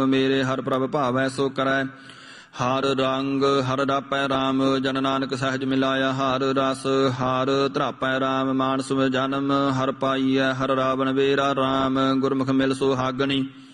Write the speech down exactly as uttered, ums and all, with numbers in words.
ਮੇਰੇ ਹਰ ਪ੍ਰਭ ਭਾਵੈ ਸੋ ਕਰੈ। ਹਰ ਰੰਗ ਹਰ ਰਾਪੈ ਰਾਮ ਜਨ ਨਾਨਕ ਸਹਿਜ ਮਿਲਾਇਆ। ਹਰ ਰਸ ਹਰ ਧਰਾਪੈ ਰਾਮ ਮਾਨਸ ਜਨਮ ਹਰ ਪਾਈਐ। ਹਰ ਰਾਵਣ ਵੇਰਾ ਰਾਮ ਗੁਰਮੁਖ ਮਿਲ ਸੁਹਾਗਣੀ।